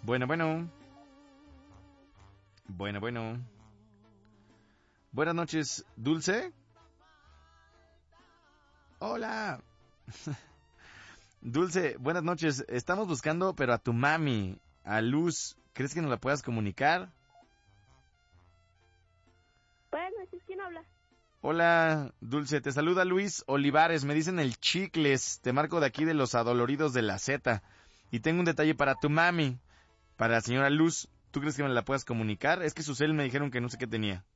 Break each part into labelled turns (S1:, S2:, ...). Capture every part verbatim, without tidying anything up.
S1: Bueno, bueno. Bueno, bueno. Buenas noches, Dulce. Hola. Dulce, buenas noches. Estamos buscando, pero a tu mami, a Luz. ¿Crees que nos la puedas comunicar?
S2: Buenas noches, ¿quién habla?
S1: Hola, Dulce. Te saluda Luis Olivares. Me dicen el Chicles. Te marco de aquí de los Adoloridos de la Z. Y tengo un detalle para tu mami, para la señora Luz. ¿Tú crees que me la puedas comunicar? Es que su cel me dijeron que no sé qué tenía.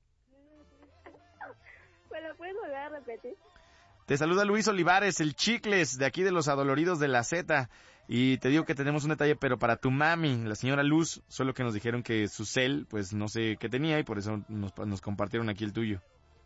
S2: ¿Me lo puedes volver a repetir?
S1: Te saluda Luis Olivares, el Chicles, de aquí de los Adoloridos de la Z. Y te digo que tenemos un detalle, pero para tu mami, la señora Luz, solo que nos dijeron que su cel, pues no sé qué tenía y por eso nos, nos compartieron aquí el tuyo.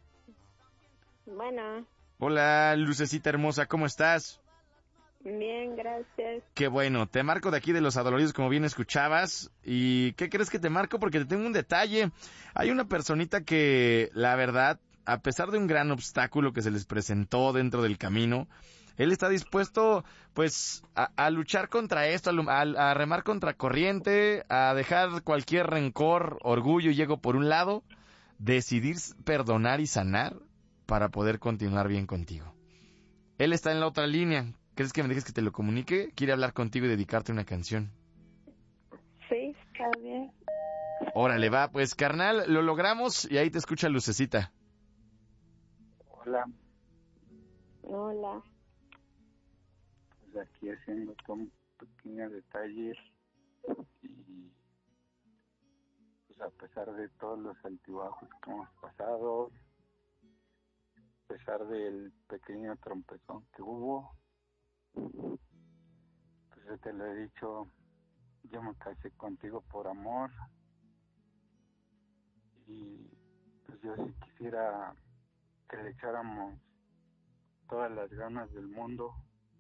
S2: Bueno.
S1: Hola, Lucecita hermosa, ¿cómo estás?
S2: Bien, gracias.
S1: Qué bueno, te marco de aquí de los Adoloridos como bien escuchabas. ¿Y qué crees que te marco? Porque te tengo un detalle. Hay una personita que, la verdad, a pesar de un gran obstáculo que se les presentó dentro del camino, él está dispuesto, pues, a, a luchar contra esto, a, a, a remar contra corriente, a dejar cualquier rencor, orgullo y ego por un lado, decidir perdonar y sanar para poder continuar bien contigo. Él está en la otra línea. ¿Crees que me dejes que te lo comunique? Quiere hablar contigo y dedicarte una canción.
S2: Sí, está bien.
S1: Órale, va. Pues, carnal, lo logramos y ahí te escucha Lucecita.
S3: Hola.
S2: Hola.
S3: Pues aquí haciendo un pequeño detalle y pues a pesar de todos los altibajos que hemos pasado, a pesar del pequeño trompezón que hubo, pues yo te lo he dicho, yo me casé contigo por amor y pues yo sí quisiera que le echáramos todas las ganas del mundo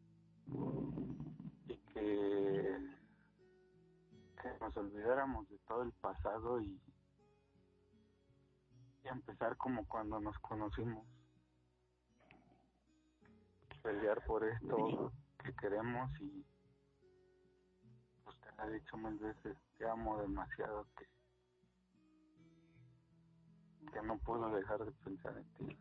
S3: y que, que nos olvidáramos de todo el pasado y, y empezar como cuando nos conocimos, pelear por esto que queremos y pues te lo he dicho mil veces, te amo demasiado que, que no puedo dejar de pensar en ti.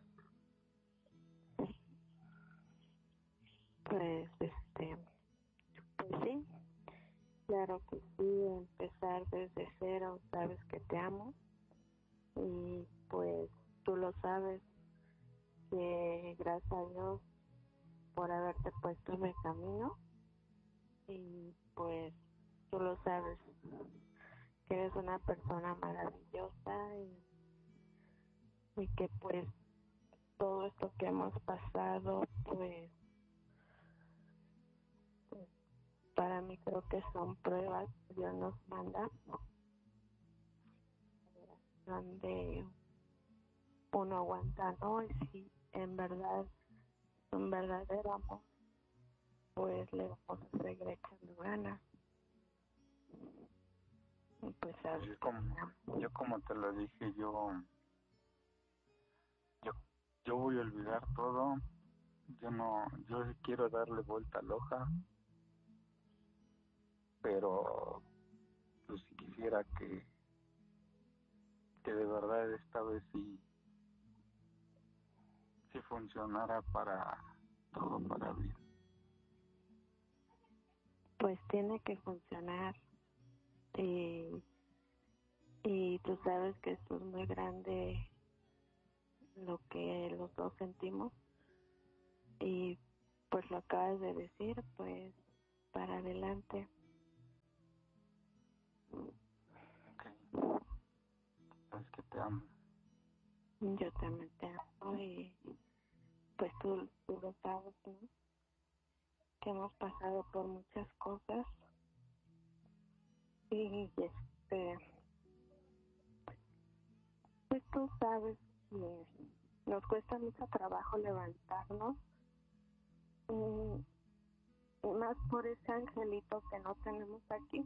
S2: Pues, este, pues sí, claro que sí, empezar desde cero, sabes que te amo y pues tú lo sabes, que gracias a Dios por haberte puesto en mi camino y pues tú lo sabes, que eres una persona maravillosa y, y que pues todo esto que hemos pasado pues para mí creo que son pruebas que Dios nos manda donde uno aguanta, ¿no? Y si en verdad es un verdadero amor, pues le vamos a seguir echando ganas. Y pues sabes,
S3: Yo como, yo como te lo dije, yo, yo, yo voy a olvidar todo, yo no, yo sí quiero darle vuelta a la hoja, pero pues si quisiera que, que de verdad esta vez sí, sí funcionara para todo, para bien.
S2: pues tiene que funcionar y, y tú sabes que esto es muy grande lo que los dos sentimos y pues lo acabas de decir, pues para adelante.
S3: Ok, es que te amo.
S2: Yo también te amo y pues tú, tú lo sabes, ¿no? Que hemos pasado por muchas cosas y este pues tú sabes que nos cuesta mucho trabajo levantarnos y, y más por ese angelito que no tenemos aquí.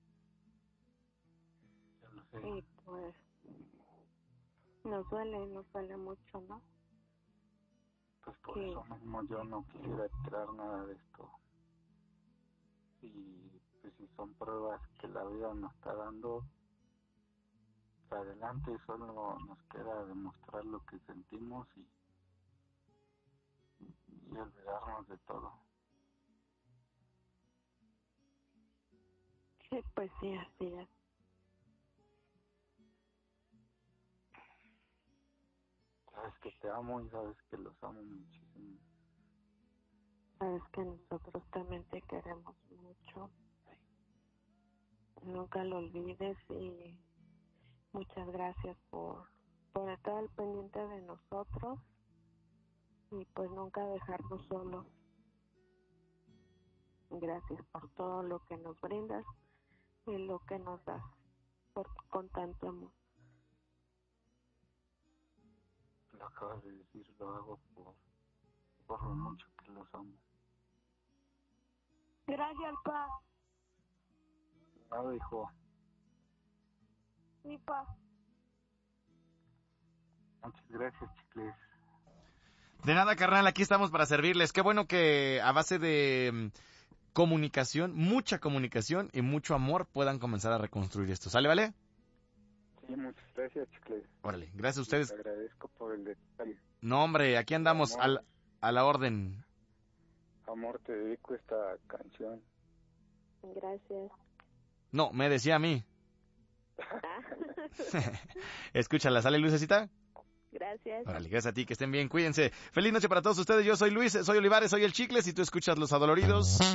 S3: Yo lo sé.
S2: Y pues nos duele, nos duele mucho, ¿no?
S3: Pues por
S2: Que
S3: eso mismo yo no quisiera tirar nada de esto y pues si son pruebas que la vida nos está dando, adelante, solo nos queda demostrar lo que sentimos y, y olvidarnos de todo.
S2: Sí, pues sí, así es.
S3: Sabes que te amo y sabes que los amo muchísimo.
S2: Sabes que nosotros también te queremos mucho. Nunca lo olvides y muchas gracias por, por estar al pendiente de nosotros y pues nunca dejarnos solos. Gracias por todo lo que nos brindas y lo que nos das por, con tanto amor.
S3: Lo acabas de decir, lo hago por, por lo mucho que los amo.
S2: Gracias, pa.
S3: Nada, hijo.
S2: Sí, pa.
S3: Muchas gracias, chicles.
S1: De nada, carnal, aquí estamos para servirles. Qué bueno que a base de mm, comunicación, mucha comunicación y mucho amor puedan comenzar a reconstruir esto. ¿Sale, vale?
S3: Sí, muchas gracias, chicles.
S1: Órale, gracias a ustedes.
S3: Te agradezco por el detalle.
S1: No, hombre, aquí andamos
S3: Amor.
S1: a la, a la orden.
S3: Amor, te dedico esta canción.
S2: Gracias.
S1: No, me decía a mí. Escúchala, ¿sale, Lucecita?
S2: Gracias.
S1: Órale, gracias a ti, que estén bien, cuídense. Feliz noche para todos ustedes, yo soy Luis, soy Olivares, soy el Chicles y tú escuchas Los Adoloridos.